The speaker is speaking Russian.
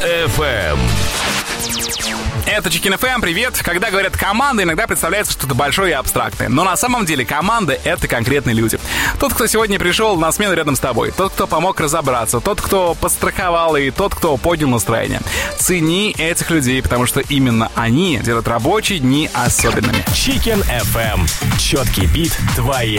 FM. Это Chicken FM, привет. Когда говорят команда, иногда представляется что-то большое и абстрактное. Но на самом деле команда — это конкретные люди. Тот, кто сегодня пришел на смену рядом с тобой. Тот, кто помог разобраться. Тот, кто подстраховал, и тот, кто поднял настроение. Цени этих людей, потому что именно они делают рабочие дни особенными. Chicken FM. Четкий бит твоей